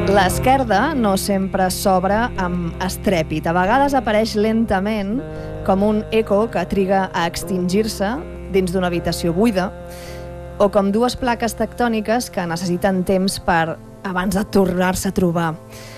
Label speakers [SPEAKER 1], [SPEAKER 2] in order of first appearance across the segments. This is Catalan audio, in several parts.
[SPEAKER 1] L'esquerda no sempre s'obre amb estrèpit. A vegades apareix lentament com un eco que triga a extingir-se dins d'una habitació buida o com dues plaques tectòniques que necessiten temps abans de tornar-se a trobar.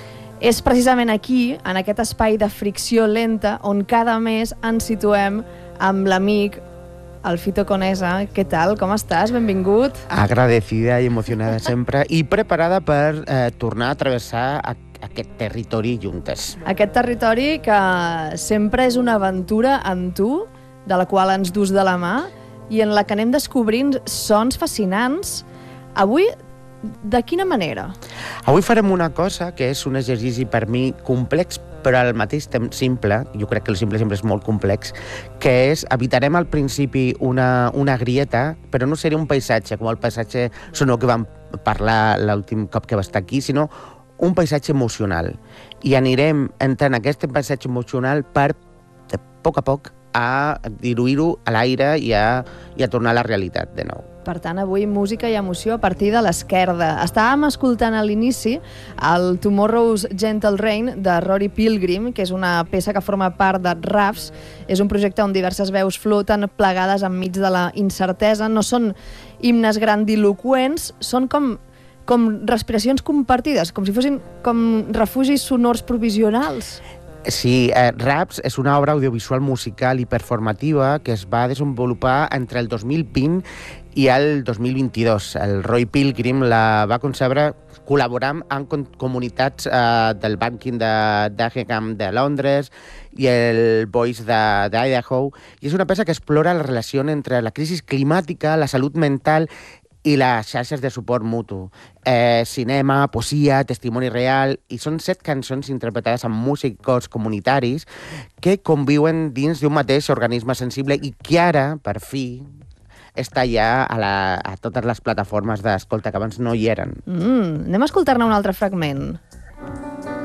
[SPEAKER 1] És precisament aquí, en aquest espai de fricció lenta, on cada mes ens situem amb l'amic, el Fito Conesa. Què tal? Com estàs? Benvingut.
[SPEAKER 2] Agradecida i emocionada sempre i preparada per tornar a travessar aquest territori juntes.
[SPEAKER 1] Aquest territori que sempre és una aventura amb tu, de la qual ens dus de la mà i en la que anem descobrint sons fascinants. Avui, de quina manera?
[SPEAKER 2] Avui farem una cosa que és un exercici per mi complex, però al mateix temps simple. Jo crec que el simple sempre és molt complex, que és, evitarem al principi una grieta, però no seria un paisatge, com el paisatge sonor que vam parlar l'últim cop que va estar aquí, sinó un paisatge emocional. I anirem entrant aquest paisatge emocional per, de poc a poc, a diluir-ho a l'aire i a tornar a la realitat de nou.
[SPEAKER 1] Per tant, avui música i emoció a partir de l'esquerda. Estàvem escoltant a l'inici el Tomorrow's Gentle Rain de Rory Pilgrim, que és una peça que forma part de Rafts. És un projecte on diverses veus floten plegades enmig de la incertesa. No són himnes grandiloqüents, són com respiracions compartides, com si fossin com refugis sonors provisionals.
[SPEAKER 2] Sí, Raps és una obra audiovisual musical i performativa que es va desenvolupar entre el 2020 i el 2022. El Roy Pilgrim la va concebre col·laborant amb comunitats del Banking de Dagenham de Londres i el Voice d'Idaho, i és una peça que explora la relació entre la crisi climàtica, la salut mental i les xarxes de suport mutu. Cinema, poesia, testimoni real, i són 7 cançons interpretades amb músics comunitaris que conviuen dins d'un mateix organisme sensible i que ara, per fi, està ja a totes les plataformes d'escolta, que abans no hi eren.
[SPEAKER 1] Anem a escoltar-ne un altre fragment.